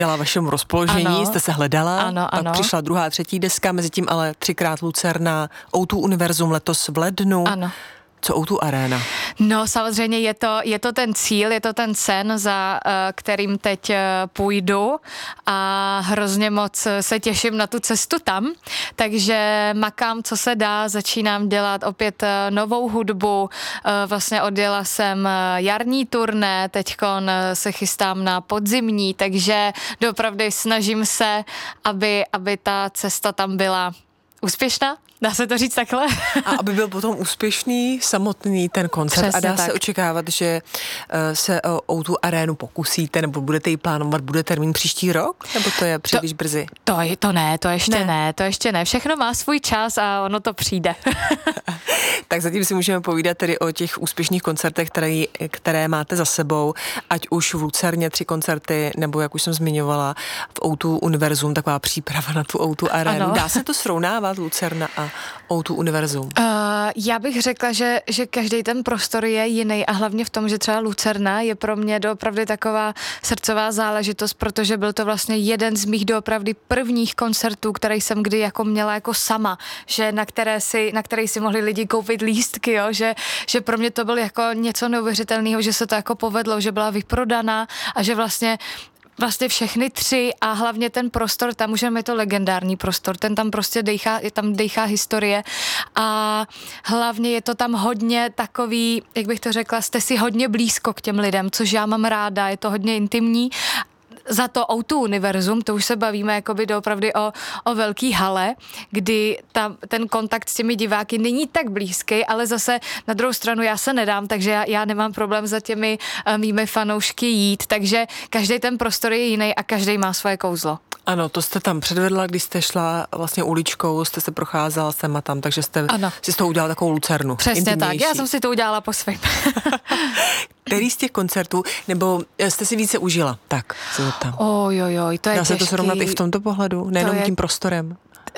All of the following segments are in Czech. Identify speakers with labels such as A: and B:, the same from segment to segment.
A: dala vašemu rozpoložení,
B: ano,
A: jste se hledala,
B: ano,
A: pak
B: ano.
A: přišla druhá, třetí deska, mezi tím ale 3x Lucerna, O2 Univerzum letos v lednu.
B: Ano.
A: Co O2 Arena?
B: No samozřejmě je to ten cíl, je to ten sen, za kterým teď půjdu a hrozně moc se těším na tu cestu tam, takže makám, co se dá, začínám dělat opět novou hudbu, vlastně odjela jsem jarní turné, teďkon se chystám na podzimní, takže doopravdy snažím se, aby ta cesta tam byla úspěšná. Dá se to říct takhle?
A: A aby byl potom úspěšný samotný ten koncert.
B: Přesně
A: a dá
B: tak.
A: se očekávat, že se o tu arénu pokusíte, nebo budete ji plánovat, bude termín příští rok? Nebo to je příliš brzy?
B: To ještě ne. Všechno má svůj čas a ono to přijde.
A: Tak zatím si můžeme povídat tedy o těch úspěšných koncertech, které máte za sebou, ať už v Lucerně 3 koncerty, nebo jak už jsem zmiňovala, v O2 Univerzum, taková příprava na tu O2 arénu.
B: Ano.
A: Dá se to srovnávat, Lucerna a O2 Univerzum?
B: Já bych řekla, že každý ten prostor je jiný a hlavně v tom, že třeba Lucerna je pro mě doopravdy taková srdcová záležitost, protože byl to vlastně jeden z mých doopravdy prvních koncertů, který jsem kdy jako měla jako sama, že na který si mohli lidi koupit lístky, jo? Že pro mě to bylo jako něco neuvěřitelného, že se to jako povedlo, že byla vyprodaná a že vlastně všechny 3 a hlavně ten prostor, tam už je to legendární prostor, ten tam prostě dejchá historie a hlavně je to tam hodně takový, jak bych to řekla, jste si hodně blízko k těm lidem, což já mám ráda, je to hodně intimní. Za to O2 Univerzum, to už se bavíme jakoby doopravdy o velký hale, kdy ten kontakt s těmi diváky není tak blízký, ale zase na druhou stranu já se nedám, takže já nemám problém za těmi mými fanoušky jít, takže každý ten prostor je jiný a každý má svoje kouzlo.
A: Ano, to jste tam předvedla, když jste šla vlastně uličkou, jste se procházela sem a tam, takže jste si z toho udělala takovou Lucernu.
B: Přesně tak, já jsem si to udělala po svém.
A: Který z těch koncertů, nebo jste si více užila? Tak se zeptám.
B: Ojojoj, to je
A: Dá se
B: těžký.
A: to srovnat i v tomto pohledu, nejenom tím prostorem?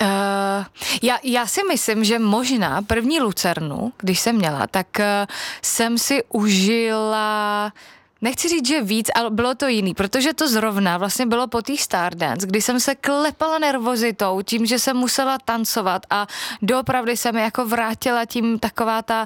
B: Já si myslím, že možná první Lucernu, když jsem měla, tak jsem si užila... Nechci říct, že víc, ale bylo to jiný, protože to zrovna vlastně bylo po té Stardance, kdy jsem se klepala nervozitou tím, že jsem musela tancovat a doopravdy se mi jako vrátila tím taková ta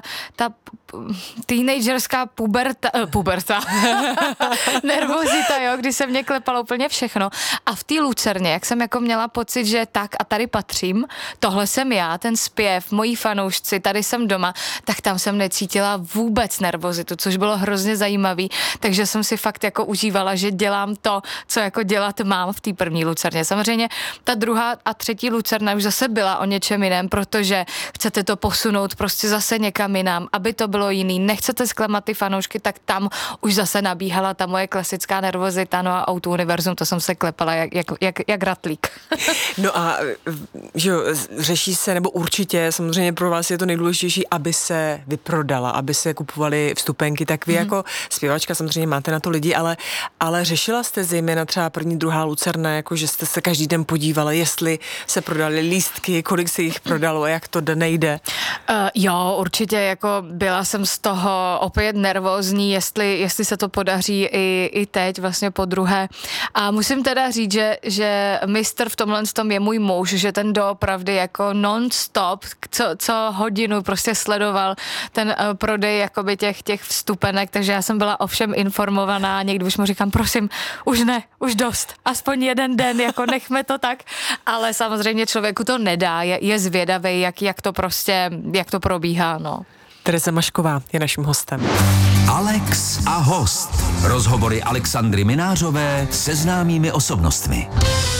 B: teenagerská puberta. Nervozita, jo, kdy se mě klepalo úplně všechno. A v té Lucerně, jak jsem jako měla pocit, že tak a tady patřím, tohle jsem já, ten zpěv, moji fanoušci, tady jsem doma, tak tam jsem necítila vůbec nervozitu, což bylo hrozně zajímavý, takže jsem si fakt jako užívala, že dělám to, co jako dělat mám v té první Lucerně. Samozřejmě ta druhá a třetí Lucerna už zase byla o něčem jiném, protože chcete to posunout prostě zase někam jinam, aby to bylo jiný, nechcete zklamat ty fanoušky, tak tam už zase nabíhala ta moje klasická nervozita, no a O2 Univerzum, to jsem se klepala jak ratlík.
A: No a že jo, řeší se, nebo určitě, samozřejmě pro vás je to nejdůležitější, aby se vyprodala, aby se kupovaly vstupenky, tak vy jako zpěvačka samozřejmě máte na to lidi, ale řešila jste zejména třeba první, druhá Lucerna, jako že jste se každý den podívala, jestli se prodaly lístky, kolik se jich prodalo a jak to nejde?
B: Jo, určitě, jako byla jsem z toho opět nervózní, jestli se to podaří i teď vlastně po druhé. A musím teda říct, že mistr v tomhle tom je můj muž, že ten doopravdy jako non-stop, co hodinu prostě sledoval ten prodej jakoby těch vstupenek, takže já jsem byla ovšem informovaná, někdy už mu říkám, prosím, už ne, už dost, aspoň jeden den, jako nechme to tak, ale samozřejmě člověku to nedá, je zvědavý, jak to probíhá, no.
A: Tereza Mašková je naším hostem.
C: Alex a host. Rozhovory Alexandry Minářové se známými osobnostmi.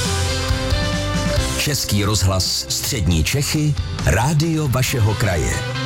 C: Český rozhlas Střední Čechy, rádio vašeho kraje.